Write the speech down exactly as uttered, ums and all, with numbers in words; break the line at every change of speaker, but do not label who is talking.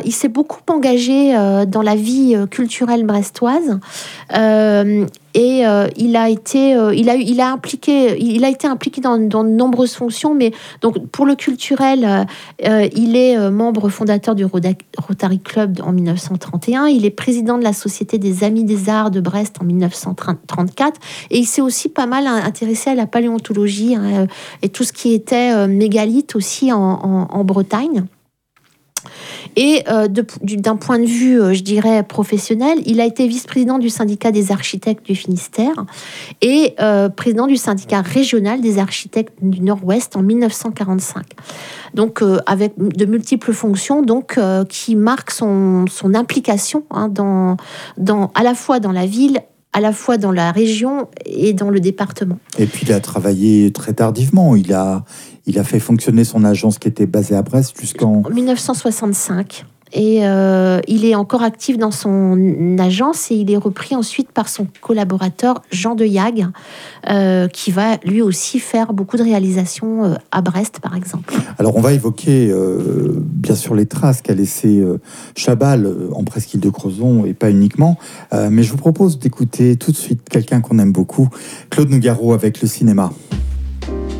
il s'est beaucoup engagé euh, dans la vie euh, culturelle brestoise. Euh, et euh, il a été, euh, il a, il a impliqué, il a été impliqué dans, dans de nombreuses fonctions. Mais donc pour le culturel, euh, il est euh, membre fondateur du Rotary Club en mille neuf cent trente et un. Il est président de la Société des Amis des Arts de Brest en mille neuf cent trente-quatre. Et il s'est aussi pas mal intéressé à la paléontologie hein, et tout ce qui était euh, mégalithe aussi en, en, en Bretagne. Et euh, de, d'un point de vue, euh, je dirais, professionnel, il a été vice-président du syndicat des architectes du Finistère et euh, président du syndicat régional des architectes du Nord-Ouest en mille neuf cent quarante-cinq. Donc, euh, avec de multiples fonctions, donc euh, qui marquent son, son implication hein, dans, dans, à la fois dans la ville, à la fois dans la région et dans le département.
Et puis il a travaillé très tardivement. Il a, il a fait fonctionner son agence qui était basée à Brest jusqu'en...
mille neuf cent soixante-cinq. Et euh, il est encore actif dans son agence et il est repris ensuite par son collaborateur Jean de Yag, euh, qui va lui aussi faire beaucoup de réalisations euh, à Brest, par exemple.
Alors, on va évoquer euh, bien sûr les traces qu'a laissé euh, Chabal euh, en presqu'île de Crozon et pas uniquement. Euh, mais je vous propose d'écouter tout de suite quelqu'un qu'on aime beaucoup, Claude Nougaro avec le cinéma.